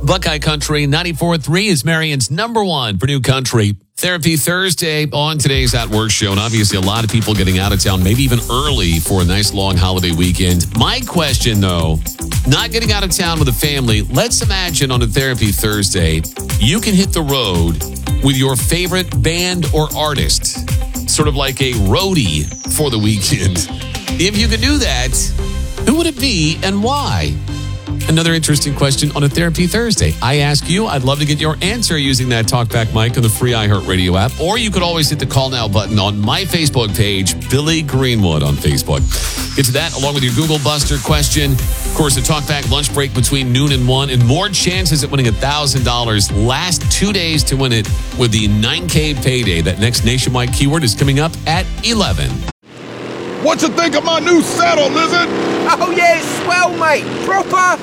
Buckeye Country 94.3 is Marion's number one for new country. Therapy Thursday on today's At Work show. And obviously a lot of people getting out of town, maybe even early for a nice long holiday weekend. My question, though, not getting out of town with a family. Let's imagine on a Therapy Thursday, you can hit the road with your favorite band or artist. Sort of like a roadie for the weekend. If you could do that, who would it be and why? Another interesting question on a Therapy Thursday. I ask you, I'd love to get your answer using that TalkBack mic on the free iHeartRadio app, or you could always hit the Call Now button on my Facebook page, Billy Greenwood on Facebook. Get to that along with your Google Buster question. Of course, a TalkBack lunch break between noon and 1, and more chances at winning $1,000. Last 2 days to win it with the 9K payday. That next nationwide keyword is coming up at 11. What you think of my new saddle, Lizard? Oh yeah, it's swell, mate. Proper